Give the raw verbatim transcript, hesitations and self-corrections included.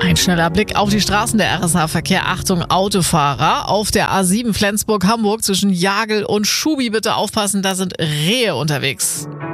Ein schneller Blick auf die Straßen der R S H-Verkehr. Achtung, Autofahrer. Auf der A sieben Flensburg-Hamburg zwischen Jagel und Schubi bitte aufpassen, da sind Rehe unterwegs.